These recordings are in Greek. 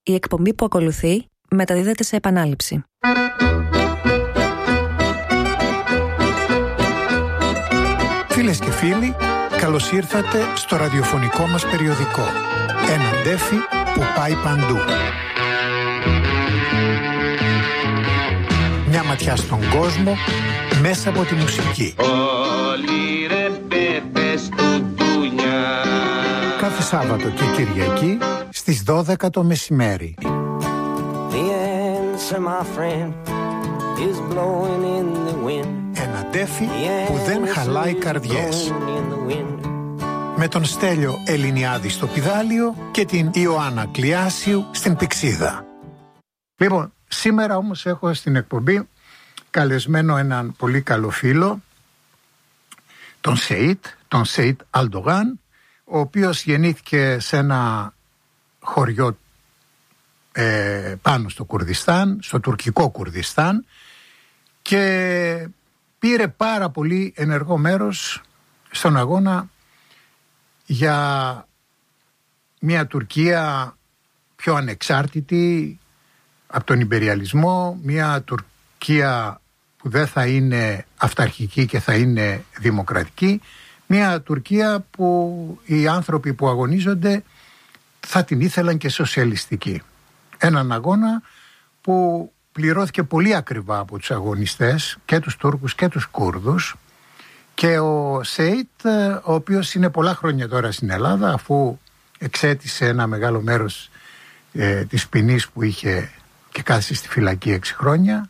Η εκπομπή που ακολουθεί μεταδίδεται σε επανάληψη. Φίλες και φίλοι, καλώς ήρθατε στο ραδιοφωνικό μας περιοδικό. Ένα ντέφι που πάει παντού. Μια ματιά στον κόσμο μέσα από τη μουσική. Όλοι ρε μπέμπες του ντουνιά. Κάθε Σάββατο και Κυριακή στις 12 το μεσημέρι. Ένα ντέφι που δεν χαλάει καρδιές. Με τον Στέλιο Ελληνιάδη στο πηδάλιο και την Ιωάννα Κλιάσιου στην πηξίδα. Λοιπόν, σήμερα όμως έχω στην εκπομπή καλεσμένο έναν πολύ καλό φίλο, τον Σεΐτ Αλντογάν, ο οποίος γεννήθηκε σε ένα χωριό πάνω στο Κουρδιστάν, στο τουρκικό Κουρδιστάν, και πήρε πάρα πολύ ενεργό μέρος στον αγώνα για μια Τουρκία πιο ανεξάρτητη από τον ιμπεριαλισμό, μια Τουρκία που δεν θα είναι αυταρχική και θα είναι δημοκρατική, μια Τουρκία που οι άνθρωποι που αγωνίζονται θα την ήθελαν και σοσιαλιστική. Έναν αγώνα που πληρώθηκε πολύ ακριβά από τους αγωνιστές, και τους Τούρκους και τους Κούρδους, και ο Σεΐτ, ο οποίος είναι πολλά χρόνια τώρα στην Ελλάδα, αφού εξέτησε ένα μεγάλο μέρος της ποινής που είχε και κάθισε στη φυλακή 6 χρόνια,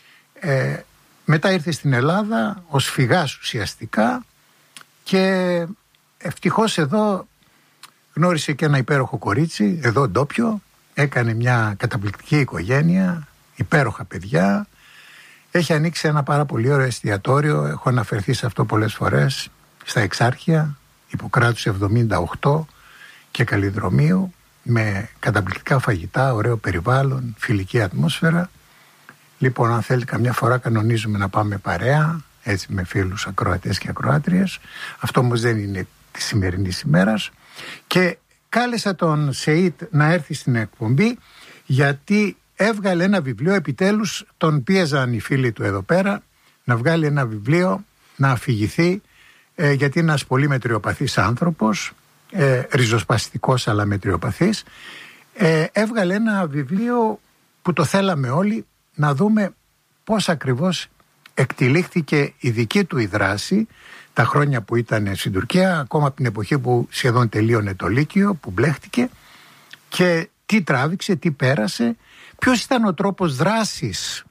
μετά ήρθε στην Ελλάδα ως φυγάς ουσιαστικά, και ευτυχώς εδώ γνώρισε και ένα υπέροχο κορίτσι, εδώ ντόπιο, έκανε μια καταπληκτική οικογένεια, υπέροχα παιδιά, έχει ανοίξει ένα πάρα πολύ ωραίο εστιατόριο, έχω αναφερθεί σε αυτό πολλές φορές, στα Εξάρχεια, Ιπποκράτους 78 και Καλλιδρομίου, με καταπληκτικά φαγητά, ωραίο περιβάλλον, φιλική ατμόσφαιρα. Λοιπόν, αν θέλετε καμιά φορά κανονίζουμε να πάμε παρέα, έτσι με φίλους ακροατές και ακροάτριες. Αυτό όμως δεν είναι τη σημερινή ημέρας. Και κάλεσα τον Σεΐτ να έρθει στην εκπομπή, γιατί έβγαλε ένα βιβλίο, επιτέλους τον πίεζαν οι φίλοι του εδώ πέρα να βγάλει ένα βιβλίο, να αφηγηθεί, γιατί είναι ένας πολύ μετριοπαθής άνθρωπος, ριζοσπαστικός αλλά μετριοπαθής. Έβγαλε ένα βιβλίο που το θέλαμε όλοι να δούμε πώς ακριβώς εκτυλίχθηκε η δική του η δράση τα χρόνια που ήταν στην Τουρκία, ακόμα από την εποχή που σχεδόν τελείωνε το Λύκειο, που μπλέχτηκε, και τι τράβηξε, τι πέρασε, ποιος ήταν ο τρόπος δράσης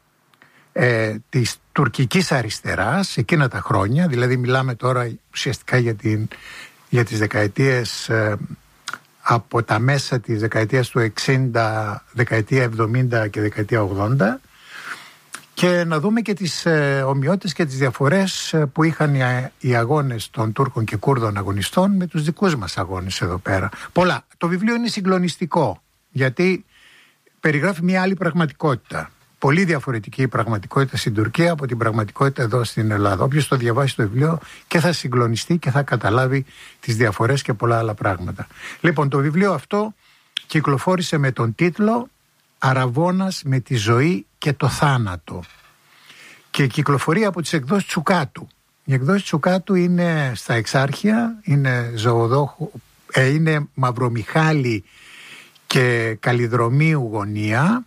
της τουρκικής αριστεράς εκείνα τα χρόνια. Δηλαδή μιλάμε τώρα ουσιαστικά για τις δεκαετίες από τα μέσα της δεκαετίας του 60, δεκαετία 70 και δεκαετία 80, και να δούμε και τις ομοιότητες και τις διαφορές που είχαν οι αγώνες των Τούρκων και Κούρδων αγωνιστών με τους δικούς μας αγώνες εδώ πέρα. Πολλά. Το βιβλίο είναι συγκλονιστικό, γιατί περιγράφει μια άλλη πραγματικότητα. Πολύ διαφορετική η πραγματικότητα στην Τουρκία από την πραγματικότητα εδώ στην Ελλάδα. Όποιος το διαβάσει το βιβλίο και θα συγκλονιστεί και θα καταλάβει τις διαφορές και πολλά άλλα πράγματα. Λοιπόν, το βιβλίο αυτό κυκλοφόρησε με τον τίτλο «Αραβώνας με τη ζωή και το θάνατο» και κυκλοφορεί από τις εκδόσεις Τσουκάτου. Οι εκδόσεις Τσουκάτου είναι στα Εξάρχεια, είναι είναι Μαυρομιχάλη και Καλλιδρομίου γωνία.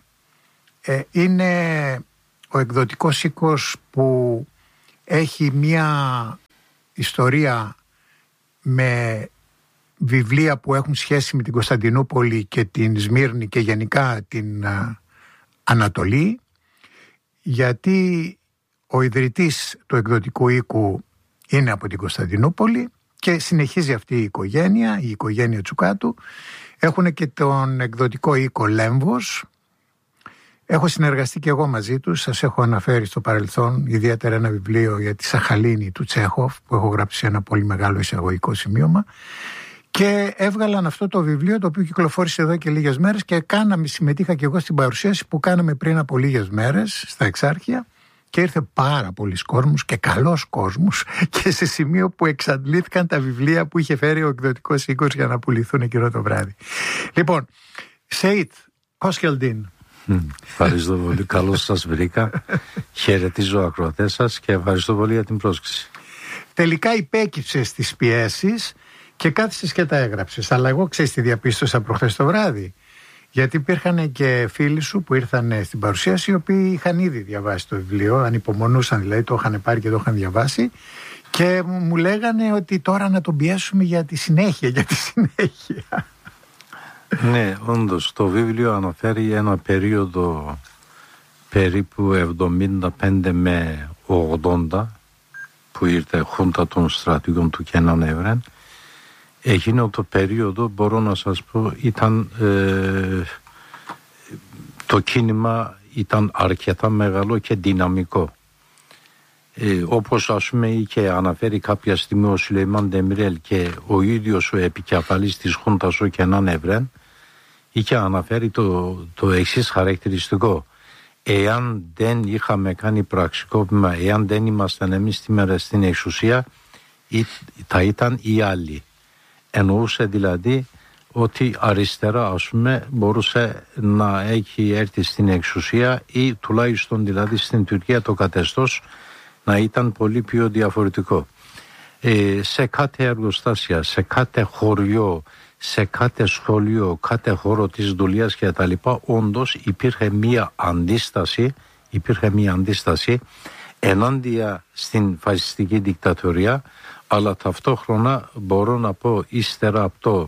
Είναι ο εκδοτικός οίκος που έχει μια ιστορία με βιβλία που έχουν σχέση με την Κωνσταντινούπολη και την Σμύρνη και γενικά την Ανατολή, γιατί ο ιδρυτής του εκδοτικού οίκου είναι από την Κωνσταντινούπολη και συνεχίζει αυτή η οικογένεια Τσουκάτου. Έχουν και τον εκδοτικό οίκο Λέμβος. Έχω συνεργαστεί και εγώ μαζί τους, σας έχω αναφέρει στο παρελθόν ιδιαίτερα ένα βιβλίο για τη Σαχαλίνη του Τσέχοφ, που έχω γράψει ένα πολύ μεγάλο εισαγωγικό σημείωμα, και έβγαλαν αυτό το βιβλίο, το οποίο κυκλοφόρησε εδώ και λίγες μέρες, και συμμετείχα και εγώ στην παρουσίαση που κάναμε πριν από λίγες μέρες στα Εξάρχεια, και ήρθε πάρα πολλοί κόσμος και καλός κόσμος, και σε σημείο που εξαντλήθηκαν τα βιβλία που είχε φέρει ο εκδοτικός οίκος για να πουληθούν εκείνο το βράδυ. Λοιπόν, Σεΐτ, Πώς και Ελντίν. Ευχαριστώ πολύ. Καλώς σας βρήκα. Χαιρετίζω ακροατές σας και ευχαριστώ πολύ για την πρόσκληση. Τελικά υπέκυψες τις πιέσεις και κάθισες και τα έγραψες. Αλλά εγώ ξέρεις τι διαπίστωσα προχθές το βράδυ. Γιατί υπήρχαν και φίλοι σου που ήρθαν στην παρουσίαση, οι οποίοι είχαν ήδη διαβάσει το βιβλίο, ανυπομονούσαν δηλαδή, το είχαν πάρει και το είχαν διαβάσει. Και μου λέγανε ότι τώρα να τον πιέσουμε για τη συνέχεια, Ναι, όντως, το βιβλίο αναφέρει ένα περίοδο περίπου 75 με 80 που ήρθε χούντα των στρατηγών του Κέναν Έβρεν. Εκείνο το περίοδο, μπορώ να σας πω, ήταν το κίνημα ήταν αρκετά μεγάλο και δυναμικό. Όπως ας πούμε είχε αναφέρει κάποια στιγμή ο Σουλεϊμάν Ντεμιρέλ και ο ίδιος ο επικεφαλής της Χούντας ο Κέναν Έβρεν είχε αναφέρει το εξής χαρακτηριστικό: εάν δεν είχαμε κάνει πραξικόπημα, εάν δεν ήμασταν εμείς σήμερα στην εξουσία, θα ήταν οι άλλοι. Εννοούσε δηλαδή ότι αριστερά ας πούμε μπορούσε να έχει έρθει στην εξουσία ή τουλάχιστον δηλαδή στην Τουρκία το καθεστώς να ήταν πολύ πιο διαφορετικό. Σε κάθε εργοστάσια, σε κάθε χωριό, σε κάθε σχολείο, κάθε χώρο της δουλειάς και τα λοιπά, όντως υπήρχε μία αντίσταση ενάντια στην φασιστική δικτατορία, αλλά ταυτόχρονα μπορώ να πω ύστερα από το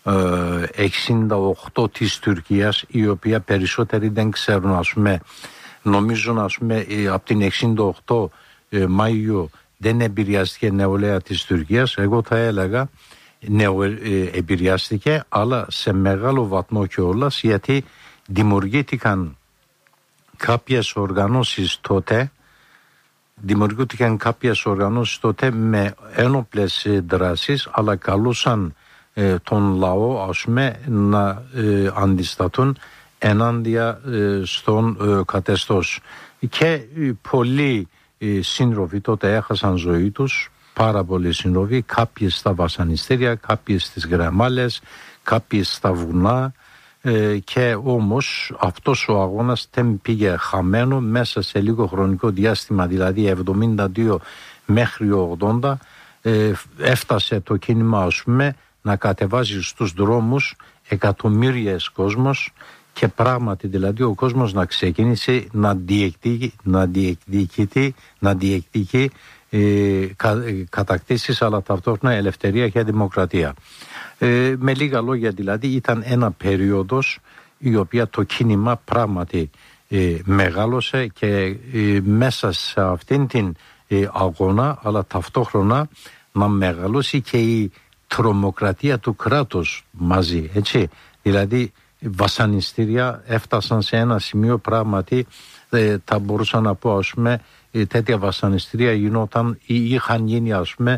68 της Τουρκίας, η οποία περισσότεροι δεν ξέρουν, ας πούμε, νομίζουν ας πούμε από την 68 Μάιο δεν επηρεάστηκε νεολαία της Τουρκίας. Εγώ θα έλεγα επηρεάστηκε, αλλά σε μεγάλο βαθμό κιόλας, γιατί δημιουργήθηκαν κάποιες οργανώσεις τότε με ένοπλες δράσεις, αλλά καλούσαν τον λαό ας πούμε να αντισταθούν ενάντια στον καθεστώς. Και πολλοί σύντροφοι τότε έχασαν ζωή τους, πάρα πολλοί σύντροφοι, κάποιοι στα βασανιστήρια, κάποιοι στις γραμμάλες, κάποιοι στα βουνά, και όμως αυτός ο αγώνας δεν πήγε χαμένο. Μέσα σε λίγο χρονικό διάστημα, δηλαδή 72 μέχρι 80, έφτασε το κίνημα ας πούμε να κατεβάζει στους δρόμους εκατομμύριες κόσμος, και πράγματι δηλαδή ο κόσμος να ξεκίνησε να διεκδικεί κατακτήσεις, αλλά ταυτόχρονα ελευθερία και δημοκρατία. Με λίγα λόγια δηλαδή ήταν ένα περίοδος η οποία το κίνημα πράγματι μεγάλωσε και μέσα σε αυτήν την αγώνα, αλλά ταυτόχρονα να μεγαλώσει και η τρομοκρατία του κράτους μαζί, έτσι. Δηλαδή βασανιστήρια έφτασαν σε ένα σημείο πράγματι, θα μπορούσα να πω ας πούμε τέτοια βασανιστήρια γινόταν ή είχαν γίνει ας πούμε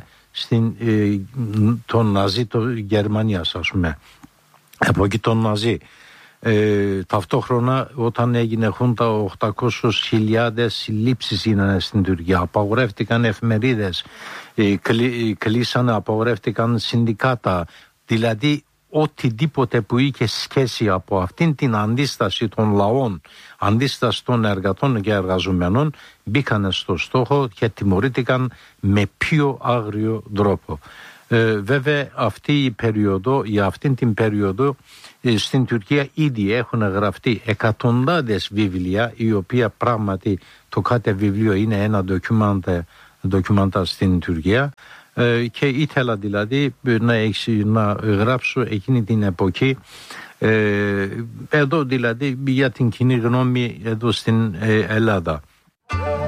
τον Ναζί Γερμανίας ας πούμε, από εκεί τον Ναζί. Ταυτόχρονα όταν έγινε χούντα 800.000 συλλήψεις γίνανε στην Τουρκία, απαγορεύτηκαν εφημερίδες, κλείσανε, απαγορεύτηκαν συνδικάτα, δηλαδή οτιδήποτε που είχε σχέση από αυτήν την αντίσταση των λαών, αντίσταση των εργατών και εργαζομένων, μπήκανε στο στόχο και τιμωρήθηκαν με πιο άγριο τρόπο. Βέβαια για αυτήν την περίοδο στην Τουρκία ήδη έχουν γραφτεί εκατοντάδες βιβλία, η οποία πράγματι το κάθε βιβλίο είναι ένα ντοκιμάντα στην Τουρκία, και ήθελα δηλαδή να γράψω εκείνη την εποχή εδώ δηλαδή για την κοινή γνώμη εδώ στην Ελλάδα.